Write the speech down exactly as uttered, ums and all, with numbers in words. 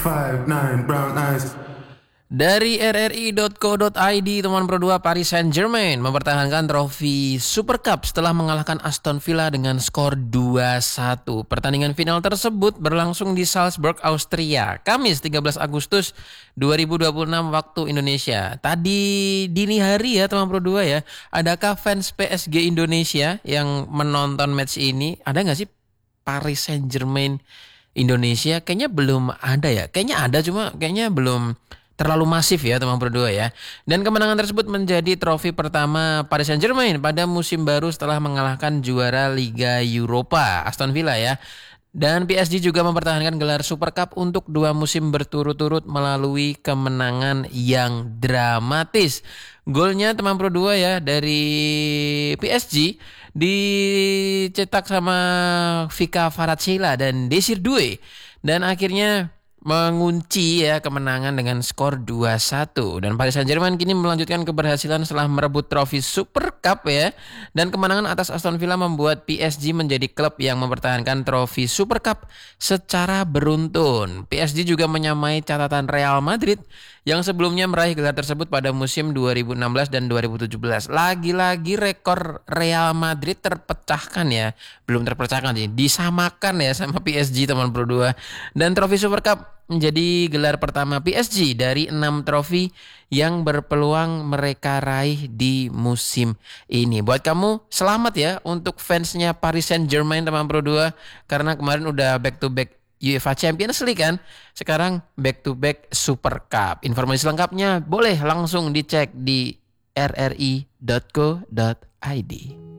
five nine brown eyes. Dari R R I dot co dot I D, teman Pro dua, Paris Saint-Germain mempertahankan trofi Super Cup setelah mengalahkan Aston Villa dengan skor dua satu. Pertandingan final tersebut berlangsung di Salzburg, Austria, Kamis tiga belas Agustus dua ribu dua puluh enam waktu Indonesia. Tadi dini hari ya teman Pro dua ya. Adakah fans P S G Indonesia yang menonton match ini? Ada nggak sih Paris Saint-Germain Indonesia? Kayaknya belum ada ya. Kayaknya ada, cuma kayaknya belum terlalu masif ya teman Pro dua ya. Dan kemenangan tersebut menjadi trofi pertama Paris Saint-Germain pada musim baru setelah mengalahkan juara Liga Eropa Aston Villa ya. Dan P S G juga mempertahankan gelar Super Cup untuk dua musim berturut-turut melalui kemenangan yang dramatis. Golnya teman Pro dua ya dari P S G dicetak sama Vika Kvaratskhelia dan Desir Doué, dan akhirnya mengunci ya kemenangan dengan skor dua satu. Dan Paris Saint-Germain kini melanjutkan keberhasilan setelah merebut trofi Super Cup ya. Dan kemenangan atas Aston Villa membuat P S G menjadi klub yang mempertahankan trofi Super Cup secara beruntun. P S G juga menyamai catatan Real Madrid yang sebelumnya meraih gelar tersebut pada musim dua ribu enam belas dan dua ribu tujuh belas. Lagi-lagi rekor Real Madrid terpecahkan ya. Belum terpecahkan sih, disamakan ya sama P S G teman Pro dua. Dan trofi Super Cup menjadi gelar pertama P S G dari enam trofi yang berpeluang mereka raih di musim ini. Buat kamu, selamat ya untuk fansnya Paris Saint-Germain teman Pro dua, karena kemarin udah back to back UEFA Champions League kan. Sekarang back to back Super Cup. Informasi lengkapnya boleh langsung dicek di r r i dot co dot i d.